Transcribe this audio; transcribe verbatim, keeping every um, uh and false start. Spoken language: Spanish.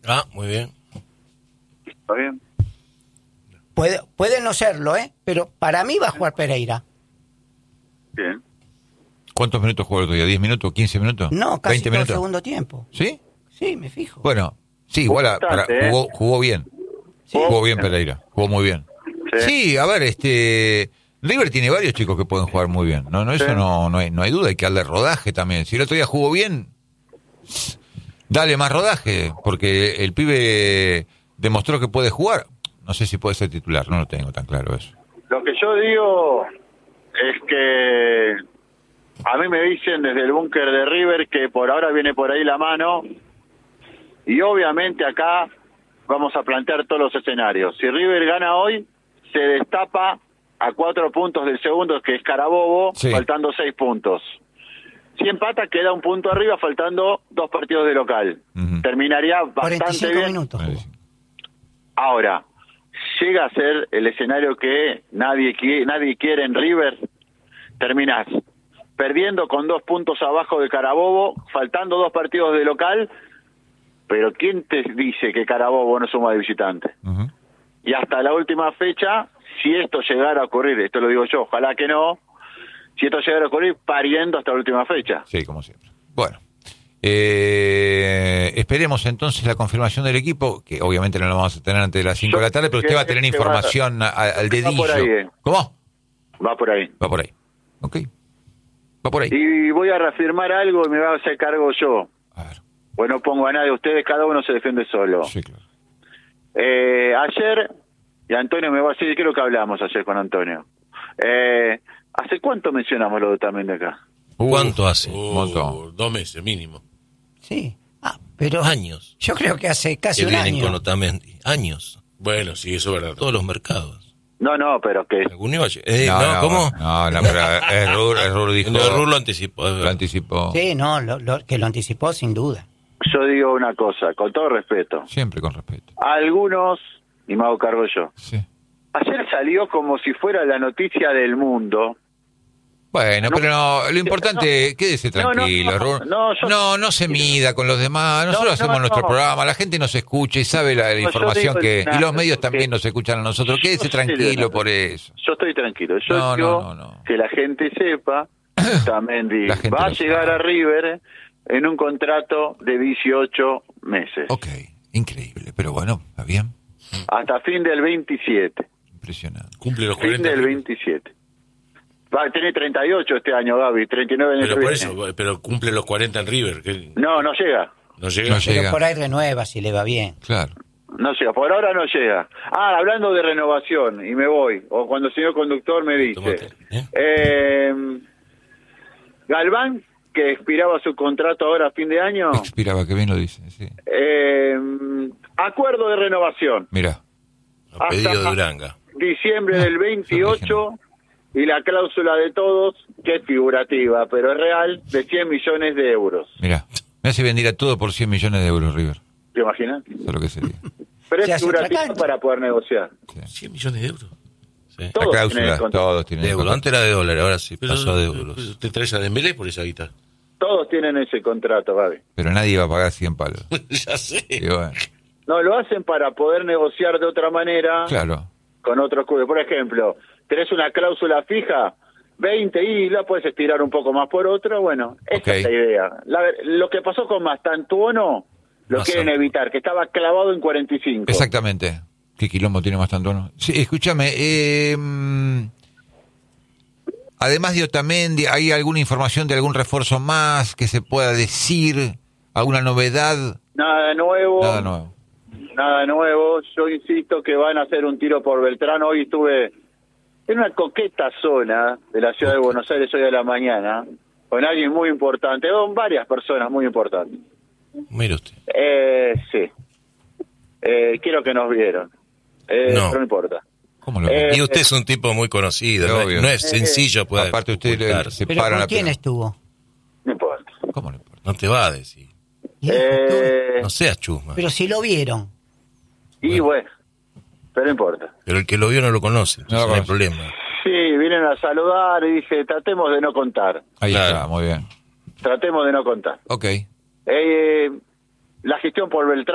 Ah, muy bien. ¿Está bien? Puede, puede no serlo, ¿eh? Pero para mí va a jugar Pereira. Bien. ¿Cuántos minutos jugó el otro día? ¿diez minutos? ¿quince minutos? No, casi ¿veinte todo el minutos? segundo tiempo. ¿Sí? Sí, me fijo. Bueno, sí, igual a- para- Bastante, ¿eh? jugó, jugó bien. Sí. Jugó bien Pereira, jugó muy bien. Sí. Sí, a ver, este River tiene varios chicos que pueden jugar muy bien. No, no, eso Sí. no, no hay, no hay duda, hay que darle rodaje también. Si el otro día jugó bien, dale más rodaje, porque el pibe demostró que puede jugar. No sé si puede ser titular, no lo tengo tan claro eso. Lo que yo digo es que a mí me dicen desde el búnker de River que por ahora viene por ahí la mano y obviamente acá vamos a plantear todos los escenarios. Si River gana hoy, se destapa a cuatro puntos del segundo, que es Carabobo, Sí. faltando seis puntos. Si empata, queda un punto arriba, faltando dos partidos de local. Ujú. Terminaría cuarenta y bastante cinco bien. minutos jugó. Ahora, llega a ser el escenario que nadie quiere, nadie quiere en River, terminás perdiendo con dos puntos abajo de Carabobo, faltando dos partidos de local, pero ¿quién te dice que Carabobo no suma de visitante? Ujú. Y hasta la última fecha, si esto llegara a ocurrir, esto lo digo yo, ojalá que no, si esto llegara a ocurrir, pariendo hasta la última fecha. Sí, como siempre. Bueno, eh, esperemos entonces la confirmación del equipo, que obviamente no lo vamos a tener antes de las cinco de la tarde, pero usted va a tener que va- información a- al dedillo. por ahí, eh. ¿Cómo? Va por ahí. Va por ahí. Ok. Va por ahí. Y voy a reafirmar algo y me voy a hacer cargo yo. A ver. Pues no pongo a nadie, ustedes cada uno se defiende solo. Sí, claro. Eh, ayer, y Antonio me va a decir, creo que hablamos ayer con Antonio. Eh, ¿Hace cuánto mencionamos lo de también de acá? ¿Cuánto hace? Un montón. Dos meses mínimo. Sí. Ah, pero Años. yo creo que hace casi Que un vienen año. con Otamendi. Años. Bueno, sí, eso es verdad. Todos los mercados. No, no, pero que... ¿Algún iba a lle- eh, no, ¿cómo? No, no, pero el Rur, el Rur dijo. No, el Rur lo anticipó. es Lo verdad. anticipó. Sí, no, lo, lo- que lo anticipó sin duda. Yo digo una cosa, con todo respeto. Siempre con respeto. Algunos, y me hago cargo yo, Sí. ayer salió como si fuera la noticia del mundo. Bueno, No, pero no, lo importante, no, quédese no, no, tranquilo, no, Rur. no, yo- no, no se mida con los demás. Nosotros No, no, hacemos nuestro no. programa, la gente nos escucha y sabe la, la No, yo información digo que... nada, Y los medios porque- también nos escuchan a nosotros. Quédese Yo sé de tranquilo nada. por eso. Yo estoy tranquilo. Yo No, digo no, no, no. que la gente sepa, Tamendi La gente va a lo llegar sabe. a River en un contrato de dieciocho meses. Ok, increíble, pero bueno, está bien. Hasta fin del veintisiete. Impresionante. Cumple los Fin cuarenta. del veintisiete. Va a tener treinta y ocho este año, Gaby, treinta y nueve en el Pero por que viene. eso, pero cumple los cuarenta en River. Que No, no llega. no llega. No Pero llega. por ahí renueva si le va bien. Claro. No llega, por ahora no llega. Ah, hablando de renovación, y me voy, o cuando el señor conductor me dice, Tomate, ¿eh? eh, Galván, que expiraba su contrato ahora a fin de año, Expiraba, que bien lo dice, sí. eh, acuerdo de renovación, Mira, A pedido hasta de Uranga. diciembre del veintiocho, y la cláusula de todos, que es figurativa, pero es real, de cien millones de euros. mira. Me hace vender a todo por cien millones de euros, River. ¿Te imaginas? Eso es lo que sería. Pero Se es hace otra figurativa cancha. para poder negociar. cien millones de euros. Sí. La Todos tienen el cláusula, contrato. todos De tienen el euro. contrato. Antes era de dólares, ahora sí Pero, pasó a de pero euros. te traes a Dembélé por esa guita. Todos tienen ese contrato, Gaby. Pero nadie va a pagar cien palos. Ya sé. Y bueno, No, lo hacen para poder negociar de otra manera claro. con otros clubes. Por ejemplo, tenés una cláusula fija, veinte, y la puedes estirar un poco más por otro. Bueno, esa Ok. es la idea. La- lo que pasó con Mastantuono, lo Más quieren alto. evitar, que estaba clavado en cuarenta y cinco. Exactamente. ¿Qué quilombo tiene más tanto, no? Sí, escúchame, eh, mm, además de Otamendi, ¿hay alguna información de algún refuerzo más que se pueda decir? ¿Alguna novedad? Nada nuevo. Nada nuevo. Nada nuevo. Yo insisto que van a hacer un tiro por Beltrán. Hoy estuve en una coqueta zona de la ciudad de Buenos Aires hoy a la mañana con alguien muy importante, con varias personas muy importantes. Mire usted. Eh, sí. Eh, quiero que nos vieron. Eh, No. Pero no importa. ¿Cómo lo Eh, Y usted es un tipo muy conocido. No, obvio. es- no es sencillo poder Aparte usted le- ocultarse. se ¿Pero para con la quién pelota. estuvo? No importa. ¿Cómo le importa? No te va a decir. ¿Y el futuro? Eh, No seas chusma. Pero si lo vieron. y bueno, pero no importa. Pero el que lo vio no lo conoce. No lo No, hay conoce. problema. Sí, vienen a saludar y dije, tratemos de no contar. Ahí Claro. está, muy bien. Tratemos de no contar. Ok. Eh, la gestión por Beltrán